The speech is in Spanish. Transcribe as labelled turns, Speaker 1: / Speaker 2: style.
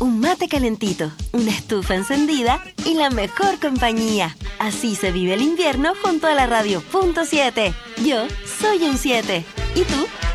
Speaker 1: un mate calentito, una estufa encendida y la mejor compañía. Así se vive el invierno junto a la radio .7. Yo soy un 7. ¿Y tú?